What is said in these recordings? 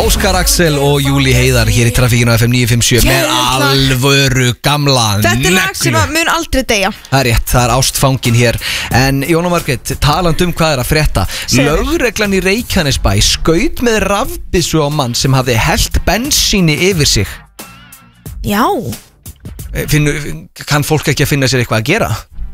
Óskar Axel og Júli Heiðar hér í Trafíkinu FM 957 með alvöru gamla Þetta er lag sem mun aldrei deyja. Það er rétt, það er ástfangin hér. En Jóna Margrét, taland hvað er að frétta. Lögreglan í Reykjanesbæ skaut með rafbyssu á mann sem hafði hellt bensíni yfir sig. Já. Kann fólk ekki að finna sér eitthvað að gera?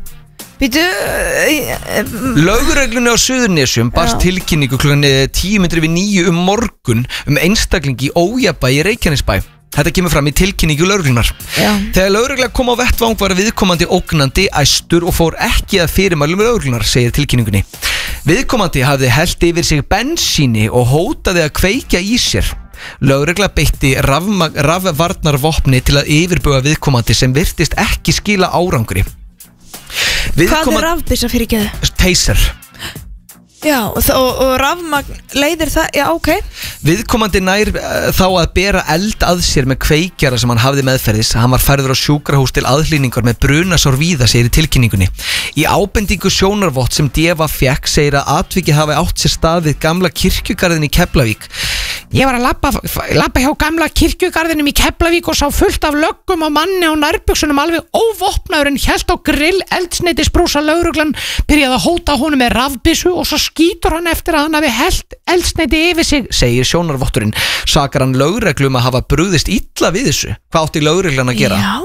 Lögreglunni á Suðurnesjum barst tilkynningu klukkan 8:50 morgun einstakling í ójafnvægi í Reykjanesbæ. Þetta kemur fram í tilkynningu lögreglunar. Þegar lögregla kom á vettvang var viðkomandi ógnandi, æstur og fór ekki að fyrirmælum lögreglunar, segir tilkynningunni. Viðkomandi hafði hellt yfir sig bensíni og hótaði að kveikja í sér. Lögregla beitti rafvarnarvopni til að yfirbuga viðkomandi sem virtist ekki skila árangri. Hvað er rafbyssa fyrir geðu? Taser. Já, og rafmagn leiðir það, já, ok. Viðkomandi nær þá að bera eld að sér með kveikjara sem hann hafði meðferðis. Hann var færður á sjúkrahús til aðhlýningar með brunasár víða, segir í tilkynningunni. Í ábendingu sjónarvott sem DEVA fékk segir að atvikið hafi átt sér stað við gamla kirkjugarðin í Keflavík. Ég var að labba hjá gamla kirkjugarðinum í Keflavík og sá fullt af löggum og manni á nærbuksunum alveg óvopnaður en hélt á grill eldsneytisbrúsa. Lögreglan byrjaði að hóta honum með rafbyssu og svo skýtur hann eftir að hann hafi hellt eldsneyti yfir sig, segir sjónarvotturinn. Sakar hann lögreglu að hafa brugðist illa við þessu. Hvað átti lögreglan að gera? Já.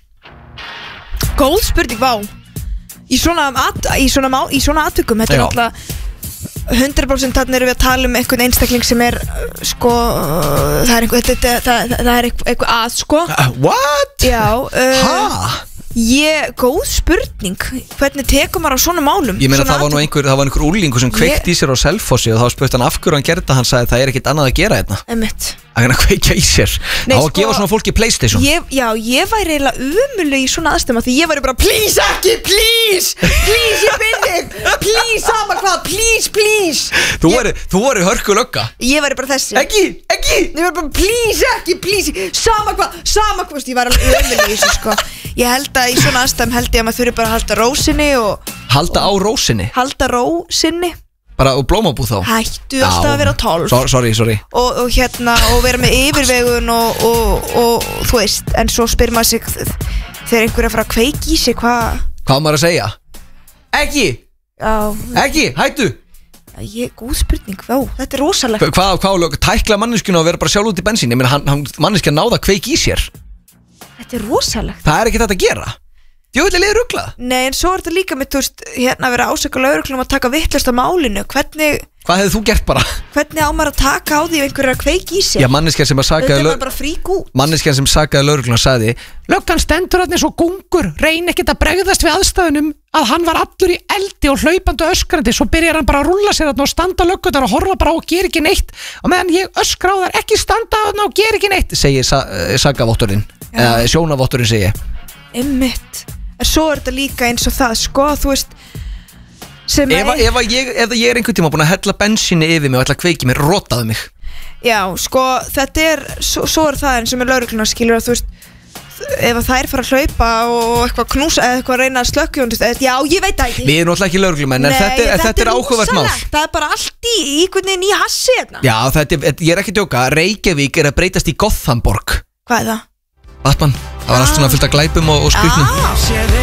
Góð spurning, vá. Í svona atvikum, þetta er náttúrulega 100% þarna erum við að tala einhvern einstakling sem er sko, það er eitthvað að sko. What? Já. Góð spurning. Hvernig tekur maður á svona málum? Ég meina það var einhver úlingur sem kveikt í sér á Selfossi og þá spurt hann af hverju hann gerði þetta. Hann sagði það er ekkert annað að gera hérna. Að kveikja í sér. Á að gefa svona fólki PlayStation. Ég væri eiginlega umulig í svona aðstæðum því ég væri bara please ekki, please ég binnig, please sama hvað, please. Þú væri hörku lögga. Ég væri bara þessi. Ekki. Ég væri bara please sama hvað, ég væri alveg umulig í þessu sko. Ég held að í svona aðstæðum held ég að maður þurfi bara að halda rósinni og halda á rósinni? Halda rósinni. Bara og blómabúð þá? Hættu alltaf að vera 12. Sorry. Og vera með yfirvegun og þú veist, en svo spyr maður sig þegar einhver er að fara að kveiki í sig, hvað maður að segja? Ekki! Já. Ekki, hættu! Góð spurning, þetta er rosalegt. Hvað tækla manneskjuna að vera bara sjálf út í bensín? Ég meina, manneskja náða að kveiki í sér. Þetta er rosalegt. Það er ekki þetta að gera. Djöfullega ruglað. Nei, en svo er þetta líka með, þú veist, að vera ásaka lögreglum að taka vitlaust á málinu. Hvað hefði þú gert bara? Hvernig á maður að taka á því ef einhver er að kveiki í sig? Já, manneskjan sem að sakaði lögregluna sagði: löggan stendur hann eins og gungur, reyn ekkert að bregðast við aðstæðunum að hann var allur í eldi og hlaupandi og öskrandi. Svo byrjar hann bara að rúlla sér og standa löggunar og horfa bara og gera ekki neitt. Og meðan ég öskra á þær, ekki standa og gera ekki neitt, segir sakavotturinn, eða sjónavotturinn segir. Einmitt. En svo er þetta líka eins og það, sko, þú veist Ef ég er einhvern tíma búin að hella bensíni yfir mig og ætla að kveiki mér, rotaðu mig. Já, sko, þetta er svo er það eins og með lögregluna, skilur að þú veist ef það er fara að hlaupa og eitthvað knúsa eða eitthvað að reyna að slökkja já, ég veit það ekki. Við erum náttúrulega ekki lögreglumenn, en þetta er áhugavert mál. Það er bara allt í einhvern veginn í hassi hérna. Já, ég er ekki að djóka, Reykjavík er að breytast í Gothamborg. Hvað er það? Batman, það var allt svona fullt af glæpum og skrýtnum.